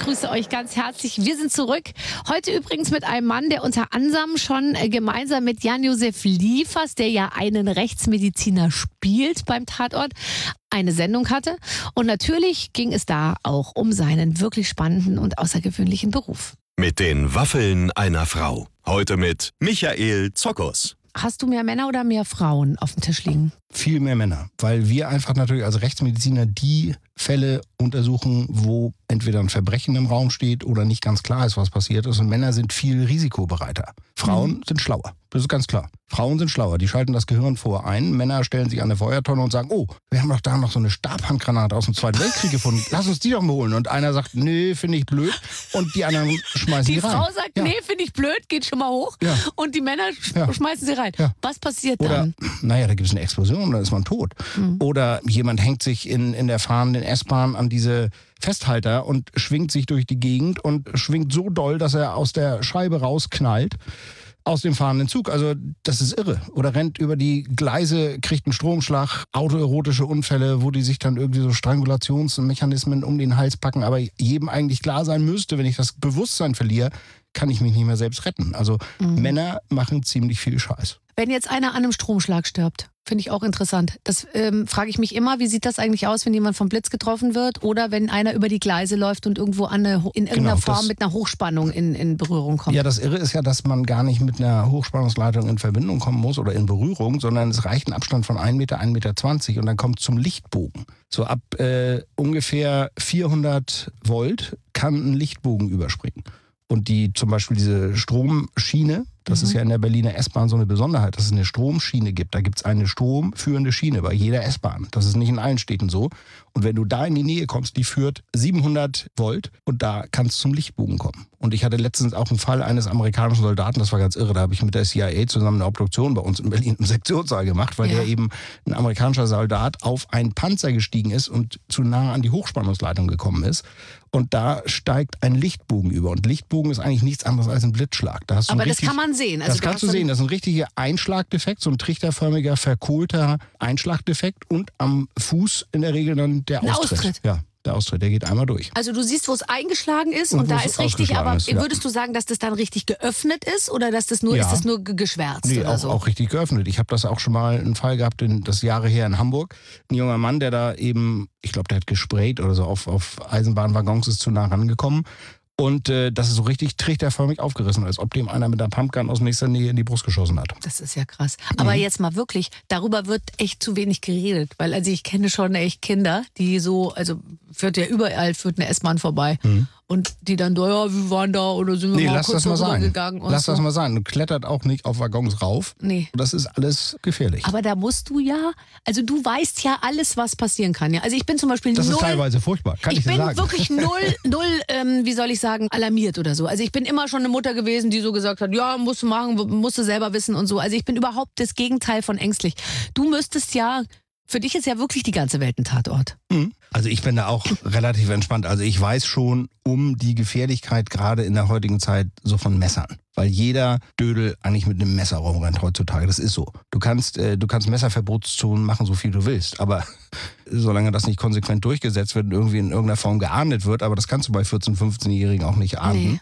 grüße euch ganz herzlich. Wir sind zurück. Heute übrigens mit einem Mann, der unter anderem schon gemeinsam mit Jan-Josef Liefers, der ja einen Rechtsmediziner spielt beim Tatort, eine Sendung hatte. Und natürlich ging es da auch um seinen wirklich spannenden und außergewöhnlichen Beruf. Mit den Waffeln einer Frau. Heute mit Michael Zokos. Hast du mehr Männer oder mehr Frauen auf dem Tisch liegen? Viel mehr Männer, weil wir einfach natürlich als Rechtsmediziner die Fälle untersuchen, wo entweder ein Verbrechen im Raum steht oder nicht ganz klar ist, was passiert ist. Und Männer sind viel risikobereiter. Frauen sind schlauer, das ist ganz klar. Frauen sind schlauer, die schalten das Gehirn vorher ein. Männer stellen sich an eine Feuertonne und sagen, oh, wir haben doch da noch so eine Stabhandgranate aus dem Zweiten Weltkrieg gefunden. Lass uns die doch mal holen. Und einer sagt, nee, finde ich blöd. Und die anderen schmeißen die rein. Die Frau sagt, nee, finde ich blöd, geht schon mal hoch. Ja. Und die Männer schmeißen sie rein. Ja. Was passiert Oder, dann? naja, da gibt es eine Explosion, dann ist man tot. Oder jemand hängt sich in der fahrenden S-Bahn an diese Festhalter und schwingt sich durch die Gegend und schwingt so doll, dass er aus der Scheibe rausknallt. Aus dem fahrenden Zug. Also das ist irre. Oder rennt über die Gleise, kriegt einen Stromschlag, autoerotische Unfälle, wo die sich dann irgendwie so Strangulationsmechanismen um den Hals packen. Aber jedem eigentlich klar sein müsste, wenn ich das Bewusstsein verliere, kann ich mich nicht mehr selbst retten. Also Männer machen ziemlich viel Scheiß. Wenn jetzt einer an einem Stromschlag stirbt, finde ich auch interessant. Das frage ich mich immer, wie sieht das eigentlich aus, wenn jemand vom Blitz getroffen wird oder wenn einer über die Gleise läuft und irgendwo in irgendeiner Form mit einer Hochspannung in Berührung kommt. Ja, das Irre ist ja, dass man gar nicht mit einer Hochspannungsleitung in Verbindung kommen muss oder in Berührung, sondern es reicht ein Abstand von 1 Meter, 1,20 Meter und dann kommt es zum Lichtbogen. So ab ungefähr 400 Volt kann ein Lichtbogen überspringen. Und zum Beispiel diese Stromschiene, das ist ja in der Berliner S-Bahn so eine Besonderheit, dass es eine Stromschiene gibt. Da gibt es eine stromführende Schiene bei jeder S-Bahn. Das ist nicht in allen Städten so. Und wenn du da in die Nähe kommst, die führt 700 Volt und da kann es zum Lichtbogen kommen. Und ich hatte letztens auch einen Fall eines amerikanischen Soldaten, das war ganz irre, da habe ich mit der CIA zusammen eine Obduktion bei uns in Berlin im Sektionssaal gemacht, weil der eben ein amerikanischer Soldat auf einen Panzer gestiegen ist und zu nah an die Hochspannungsleitung gekommen ist. Und da steigt ein Lichtbogen über. Und Lichtbogen ist eigentlich nichts anderes als ein Blitzschlag. Da hast du aber das kann man sehen. Also das kannst du sehen. Das ist ein richtiger Einschlagdefekt, so ein trichterförmiger, verkohlter Einschlagdefekt. Und am Fuß in der Regel dann der Austritt. Ja, der Austritt, der geht einmal durch. Also du siehst, wo es eingeschlagen ist und da ist richtig, aber würdest du sagen, dass das dann richtig geöffnet ist oder dass das nur, ist das nur geschwärzt nee, oder so? Auch richtig geöffnet. Ich habe das auch schon mal einen Fall gehabt, das Jahre her in Hamburg. Ein junger Mann, der da eben, ich glaube, der hat gesprayt oder so auf Eisenbahnwaggons, ist zu nah rangekommen. Und das ist so richtig trichterförmig aufgerissen, als ob dem einer mit einer Pumpgun aus nächster Nähe in die Brust geschossen hat. Das ist ja krass. Aber jetzt mal wirklich, darüber wird echt zu wenig geredet. Weil also ich kenne schon echt Kinder, die so, also führt eine S-Bahn vorbei. Und die dann, ja, wir waren da oder sind wir mal kurz darüber gegangen. Lass das mal sein. Du klettert auch nicht auf Waggons rauf. Nee. Das ist alles gefährlich. Aber da musst du also du weißt ja alles, was passieren kann. Ja? Also ich bin zum Beispiel das ist teilweise furchtbar, kann ich dir sagen. Ich bin wirklich null, wie soll ich sagen, alarmiert oder so. Also ich bin immer schon eine Mutter gewesen, die so gesagt hat, ja, musst du machen, musst du selber wissen und so. Also ich bin überhaupt das Gegenteil von ängstlich. Du müsstest für dich ist ja wirklich die ganze Welt ein Tatort. Also ich bin da auch relativ entspannt. Also ich weiß schon um die Gefährlichkeit gerade in der heutigen Zeit so von Messern. Weil jeder Dödel eigentlich mit einem Messer rumrennt heutzutage. Das ist so. Du kannst Messerverbotszonen machen, so viel du willst. Aber solange das nicht konsequent durchgesetzt wird und irgendwie in irgendeiner Form geahndet wird, aber das kannst du bei 14-, 15-Jährigen auch nicht ahnden. Nee.